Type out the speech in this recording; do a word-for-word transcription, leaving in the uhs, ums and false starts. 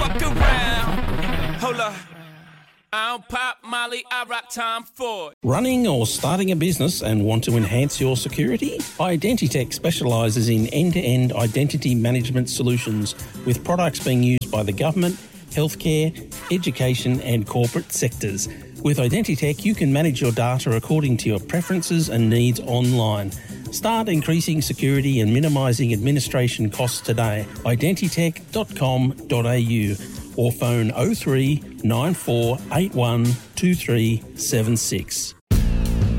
fuck around. Hold up. I don't pop Molly, I rock Tom Ford. Running or starting a business and want to enhance your security? Identitech specialises in end-to-end identity management solutions with products being used by the government, healthcare, education and corporate sectors. With Identitech, you can manage your data according to your preferences and needs online. Start increasing security and minimising administration costs today. identitech dot com dot a u or phone oh three nine four eight one two three seven six.